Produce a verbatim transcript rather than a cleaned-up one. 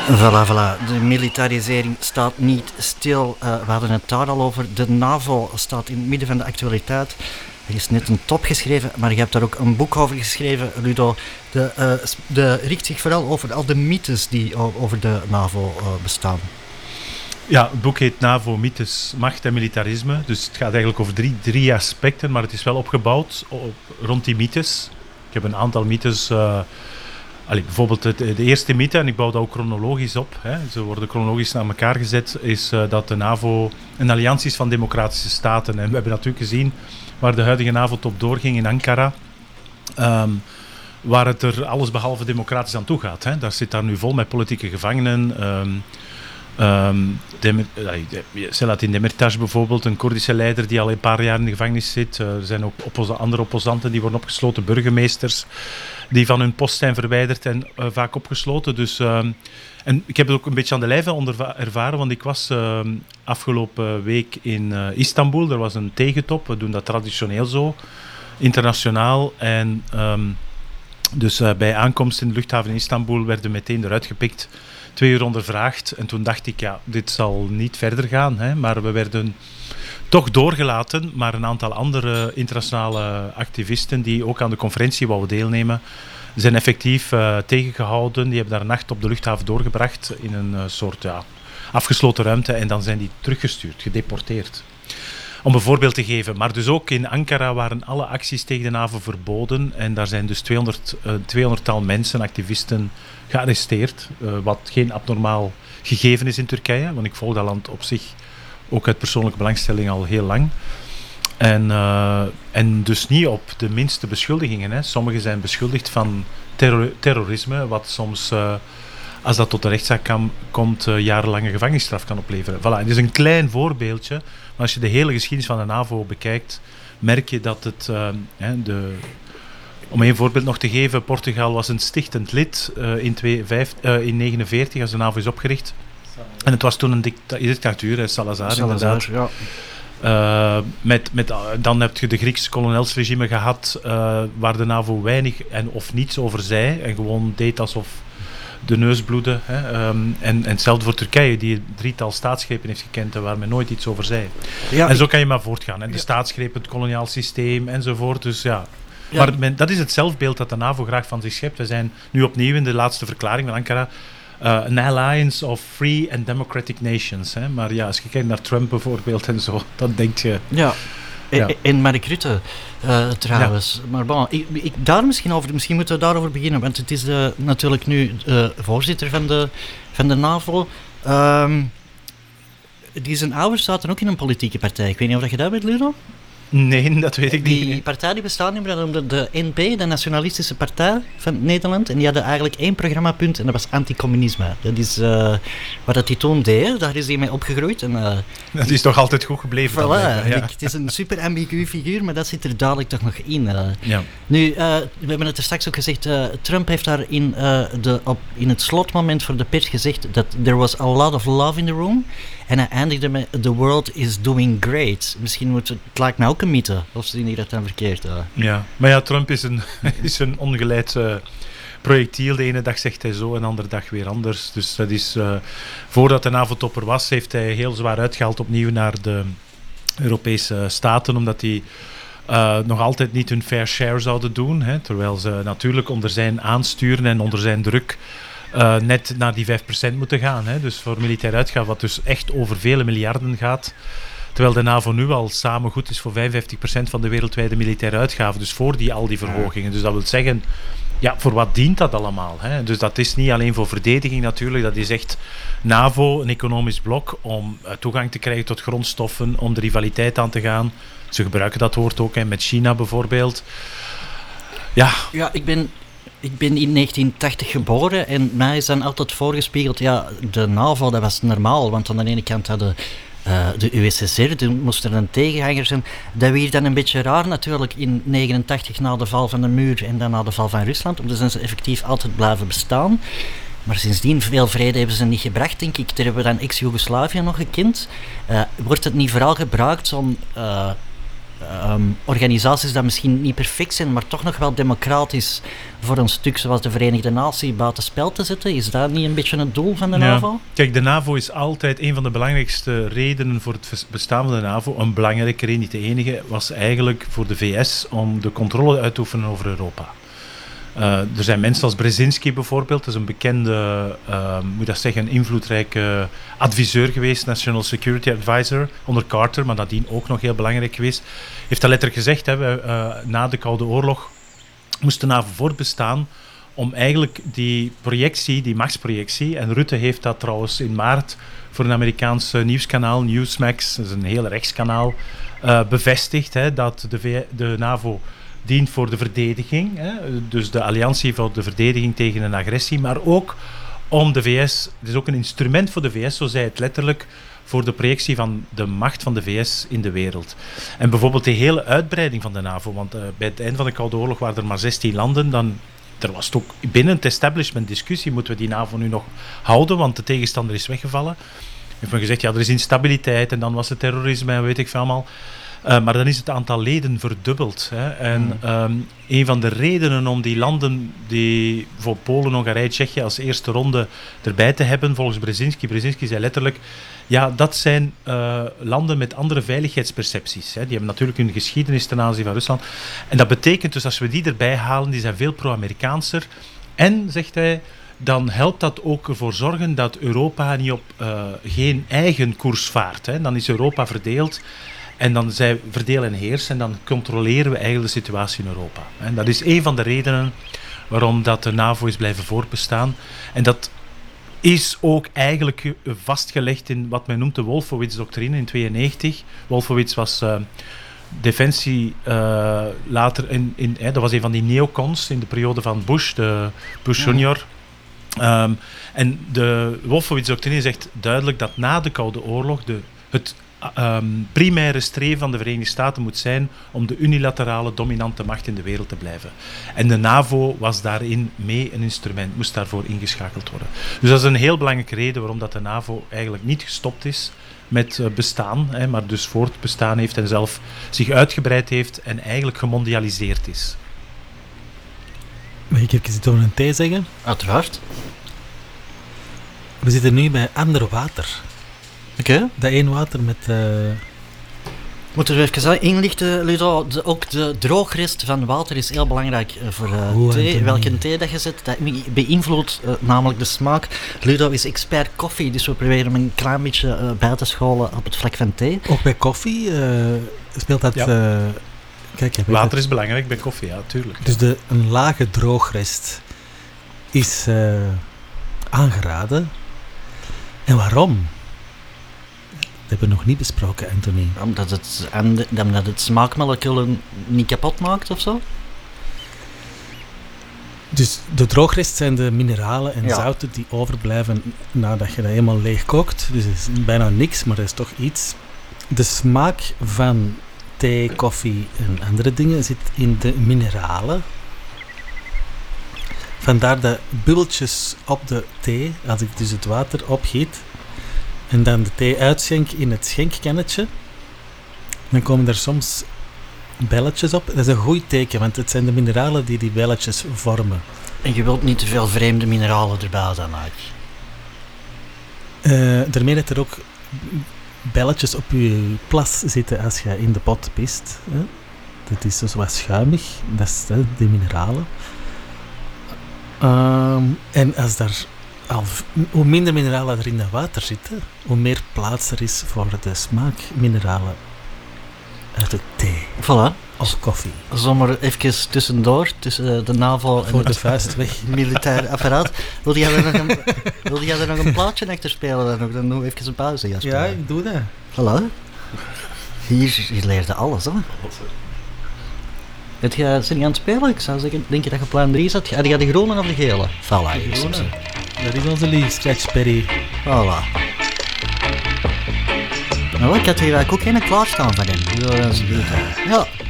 Voilà, voilà. De militarisering staat niet stil. Uh, we hadden het daar al over. De NAVO staat in het midden van de actualiteit. Er is net een top geschreven, maar je hebt daar ook een boek over geschreven, Ludo. De, uh, de richt zich vooral over al de mythes die over de NAVO uh, bestaan. Ja, het boek heet NAVO, mythes, macht en militarisme. Dus het gaat eigenlijk over drie, drie aspecten, maar het is wel opgebouwd op, rond die mythes. Ik heb een aantal mythes... Uh, Allee, bijvoorbeeld de, de eerste mythe, en ik bouw dat ook chronologisch op, hè, ze worden chronologisch naar elkaar gezet, is uh, dat de NAVO een alliantie is van democratische staten. En we hebben natuurlijk gezien waar de huidige NAVO-top doorging in Ankara, um, waar het er allesbehalve democratisch aan toe gaat. Hè. Daar zit daar nu vol met politieke gevangenen. Um, um, Dem- uh, Selahattin Demirtas bijvoorbeeld, een Koerdische leider die al een paar jaar in de gevangenis zit. Uh, er zijn ook opposa- andere opposanten die worden opgesloten, burgemeesters die van hun post zijn verwijderd en uh, vaak opgesloten. Dus, uh, en ik heb het ook een beetje aan de lijve onderva- ervaren, want ik was uh, afgelopen week in uh, Istanbul. Er was een tegentop, we doen dat traditioneel zo, internationaal. En um, dus uh, bij aankomst in de luchthaven in Istanbul werden meteen eruit gepikt, twee uur ondervraagd. En toen dacht ik, ja, dit zal niet verder gaan, hè, maar we werden toch doorgelaten, maar een aantal andere internationale activisten die ook aan de conferentie wouden deelnemen, zijn effectief uh, tegengehouden. Die hebben daar een nacht op de luchthaven doorgebracht in een uh, soort ja, afgesloten ruimte en dan zijn die teruggestuurd, gedeporteerd. Om een voorbeeld te geven. Maar dus ook in Ankara waren alle acties tegen de NAVO verboden en daar zijn dus tweehonderd, uh, tweehonderdtal mensen, activisten, gearresteerd. Uh, wat geen abnormaal gegeven is in Turkije, want ik volg dat land op zich ook uit persoonlijke belangstelling al heel lang. En, uh, en dus niet op de minste beschuldigingen. Hè. Sommigen zijn beschuldigd van terror- terrorisme, wat soms, uh, als dat tot de rechtszaak kan, komt, uh, jarenlange gevangenisstraf kan opleveren. Voilà, het is een klein voorbeeldje, maar als je de hele geschiedenis van de NAVO bekijkt, merk je dat het... Uh, hè, de, om een voorbeeld nog te geven, Portugal was een stichtend lid uh, in negentien negenenveertig, als de NAVO is opgericht. En het was toen een dicta- dictatuur, hè, Salazar, Salazar inderdaad. Ja. Uh, met, met, uh, dan heb je de Griekse kolonelsregime gehad, uh, waar de NAVO weinig en of niets over zei en gewoon deed alsof de neus bloedde. Hè. Um, en, en hetzelfde voor Turkije, die een drietal staatsgrepen heeft gekend en waar men nooit iets over zei. Ja, en zo ik... kan je maar voortgaan. Hè. De ja. staatsgrepen, het koloniaal systeem enzovoort. Dus ja... Ja. Maar men, dat is het zelfbeeld dat de NAVO graag van zich schept. We zijn nu opnieuw in de laatste verklaring van Ankara een uh, alliance of free and democratic nations. Hè. Maar ja, als je kijkt naar Trump bijvoorbeeld en zo, dan denk je... Ja, ja. En, en Mark Rutte uh, trouwens. Ja. Maar bon, ik, ik, daar misschien, over, misschien moeten we daarover beginnen, want het is de, natuurlijk nu de voorzitter van de, van de NAVO. Um, die zijn ouders zaten ook in een politieke partij. Ik weet niet of je dat weet, Ludo? Nee, dat weet ik niet. Die partij die bestaat niet meer, dat de N P, de Nationalistische Partij van Nederland. En die hadden eigenlijk één programmapunt en dat was anticommunisme. Dat is uh, wat dat die toen deed, daar is hij mee opgegroeid. En, uh, dat is toch altijd goed gebleven? Voilà, dan, ja. Het is een super ambigu figuur, maar dat zit er dadelijk toch nog in. Uh. Ja. Nu, uh, we hebben het er straks ook gezegd, uh, Trump heeft daar in, uh, de, op, in het slotmoment voor de pers gezegd dat there was a lot of love in the room. En hij eindigde met the world is doing great. Misschien moet het, het lijkt mij ook een mythe, of zie ik dat dan verkeerd? Uh. Ja, maar ja, Trump is een, is een ongeleid uh, projectiel. De ene dag zegt hij zo, en de andere dag weer anders. Dus dat is, uh, voordat de NAVO-topper was, heeft hij heel zwaar uitgehaald opnieuw naar de Europese staten, omdat die uh, nog altijd niet hun fair share zouden doen. Hè, terwijl ze natuurlijk onder zijn aansturen en onder zijn druk Uh, net naar die vijf procent moeten gaan. Hè. Dus voor militair uitgaven, wat dus echt over vele miljarden gaat. Terwijl de NAVO nu al samen goed is voor vijfenvijftig procent van de wereldwijde militaire uitgaven. Dus voor die, al die verhogingen. Dus dat wil zeggen, ja, voor wat dient dat allemaal? Hè? Dus dat is niet alleen voor verdediging natuurlijk. Dat is echt NAVO, een economisch blok, om uh, toegang te krijgen tot grondstoffen, om de rivaliteit aan te gaan. Ze gebruiken dat woord ook, hè, met China bijvoorbeeld. Ja, ja ik ben... Ik ben in negentien tachtig geboren en mij is dan altijd voorgespiegeld, ja, de NAVO, dat was normaal, want aan de ene kant hadden uh, de U S S R, toen moest er een tegenhanger zijn. Dat werd dan een beetje raar natuurlijk in negenentachtig na de val van de muur en dan na de val van Rusland, omdat zijn ze effectief altijd blijven bestaan. Maar sindsdien, veel vrede hebben ze niet gebracht, denk ik. Daar hebben we dan ex-Joegoslavië nog gekend. Uh, wordt het niet vooral gebruikt om... Uh, um, organisaties die misschien niet perfect zijn, maar toch nog wel democratisch voor een stuk zoals de Verenigde Naties buitenspel te zetten? Is dat niet een beetje het doel van de ja. NAVO? Kijk, de NAVO is altijd een van de belangrijkste redenen voor het bestaan van de NAVO. Een belangrijke reden, niet de enige, was eigenlijk voor de V S om de controle uit te oefenen over Europa. Uh, er zijn mensen als Brzezinski bijvoorbeeld, dat is een bekende, uh, moet dat zeggen, een invloedrijke adviseur geweest, National Security Advisor onder Carter, maar nadien ook nog heel belangrijk geweest. Heeft dat letterlijk gezegd, hè, we, uh, na de Koude Oorlog moest de NAVO voortbestaan om eigenlijk die projectie, die machtsprojectie, en Rutte heeft dat trouwens in maart voor een Amerikaans nieuwskanaal, Newsmax, dat is een heel rechtskanaal, uh, bevestigd, hè, dat de, v- de NAVO dient voor de verdediging, hè, dus de alliantie voor de verdediging tegen een agressie, maar ook om de V S, het is ook een instrument voor de V S, zo zei het letterlijk, voor de projectie van de macht van de V S in de wereld. En bijvoorbeeld de hele uitbreiding van de NAVO, want uh, bij het eind van de Koude Oorlog waren er maar zestien landen, dan er was ook binnen het establishment discussie, moeten we die NAVO nu nog houden, want de tegenstander is weggevallen. Heeft men gezegd, ja, er is instabiliteit en dan was het terrorisme en weet ik veel allemaal. Uh, maar dan is het aantal leden verdubbeld. Hè. En mm. um, een van de redenen om die landen, die voor Polen, Hongarije, Tsjechië als eerste ronde erbij te hebben, volgens Brzezinski, Brzezinski zei letterlijk, ja, dat zijn uh, landen met andere veiligheidspercepties. Hè. Die hebben natuurlijk hun geschiedenis ten aanzien van Rusland. En dat betekent dus, als we die erbij halen, die zijn veel pro-Amerikaanser. En, zegt hij, dan helpt dat ook ervoor zorgen dat Europa niet op uh, geen eigen koers vaart. Hè. Dan is Europa verdeeld. En dan zij verdelen en heersen en dan controleren we eigenlijk de situatie in Europa. En dat is een van de redenen waarom dat de NAVO is blijven voortbestaan. En dat is ook eigenlijk vastgelegd in wat men noemt de Wolfowitz-doctrine in negentien tweeënnegentig. Wolfowitz was uh, defensie uh, later, in, in, eh, dat was een van die neocons in de periode van Bush, de Bush junior. Um, en de Wolfowitz-doctrine zegt duidelijk dat na de Koude Oorlog de, het Um, primaire streven van de Verenigde Staten moet zijn om de unilaterale dominante macht in de wereld te blijven. En de NAVO was daarin mee een instrument, moest daarvoor ingeschakeld worden. Dus dat is een heel belangrijke reden waarom dat de NAVO eigenlijk niet gestopt is met uh, bestaan, hè, maar dus voortbestaan heeft en zelf zich uitgebreid heeft en eigenlijk gemondialiseerd is. Mag ik even iets over een thee zeggen? Uiteraard. We zitten nu bij ander water. Oké. Okay. Dat één water met... Uh... Moeten we even inlichten, Ludo? De, ook de droogrest van water is heel belangrijk voor uh, Oeh, thee. Welke thee dat je zet, dat beïnvloedt uh, namelijk de smaak. Ludo is expert koffie, dus we proberen hem een klein beetje uh, bij te scholen op het vlak van thee. Ook bij koffie uh, speelt dat... Ja. Uh, kijk, water het. is belangrijk bij koffie, ja, tuurlijk. Dus de, een lage droogrest is uh, aangeraden. En waarom? Dat hebben we nog niet besproken, Anthony. Omdat het, omdat het smaakmoleculen niet kapot maakt of zo? Dus de droogrest zijn de mineralen en ja. zouten die overblijven nadat je dat helemaal leeg kookt. Dus het is bijna niks, maar dat is toch iets. De smaak van thee, koffie en andere dingen zit in de mineralen. Vandaar de bubbeltjes op de thee, als ik dus het water opgiet en dan de thee uitschenk in het schenkkannetje, dan komen er soms belletjes op. Dat is een goed teken, want het zijn de mineralen die die belletjes vormen. En je wilt niet te veel vreemde mineralen erbij dan uit? Uh, daarmee dat er ook belletjes op je plas zitten als je in de pot pist. Hè. Dat is dus wat schuimig, dat is hè, de mineralen. Um, en als daar al, hoe minder mineralen er in dat water zitten, hoe meer plaats er is voor de smaakmineralen uit de thee. Voilà. Of koffie. Zomaar even tussendoor, tussen de NAVO en voor de het vuist weg. militair apparaat. Wil jij er nog een, wil jij er nog een plaatje achter spelen? Dan, nog, dan doen we even een pauze. Ja, ja, ik doe dat. Voilà. Hier, je leerde alles, hè? Het je, zijn je aan het spelen? Ik zou zeggen, denk je dat je plan drie zat? Had je de groene of de gele? Voilà. De groene. Dat is onze lief, Scratch Perry. Voilà. Nou, ik had hier eigenlijk ook geen klaarstaan van hem. Ja.